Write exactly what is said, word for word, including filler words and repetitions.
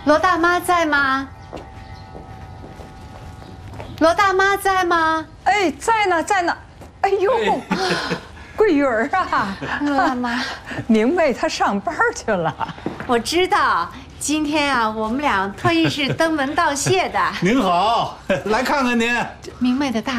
罗大妈在吗？罗大妈在吗？ 哎，在呢，在呢。哎呦，桂云儿啊， 罗大妈， 明媚她上班去了。 我知道，今天啊，我们俩特意是登门道谢的。 您好，来看看您。 明媚的大